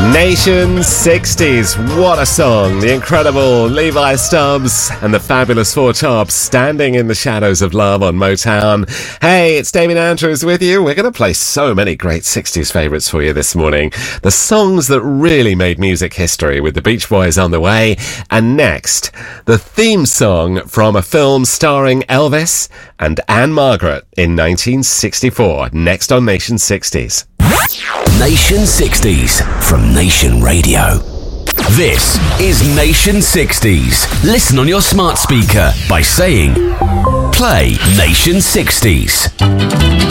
Nation 60s, what a song. The incredible Levi Stubbs and the fabulous Four Tops, Standing in the Shadows of Love on Motown. Hey, it's Damien Andrews with you. We're going to play so many great 60s favourites for you this morning. The songs that really made music history, with the Beach Boys on the way. And next, the theme song from a film starring Elvis and Anne-Margaret in 1964. Next on Nation 60s. Nation 60s from Nation Radio. This is Nation 60s. Listen on your smart speaker by saying, play Nation 60s.